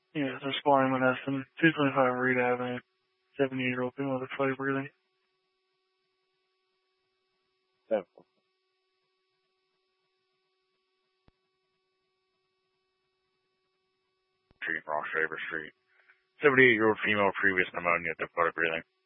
Yes, responding with Eston. 225 Reed Avenue. 78-year-old female with difficulty breathing. 7. Street, Ross Shaver Street. 78-year-old female, previous pneumonia, difficulty breathing.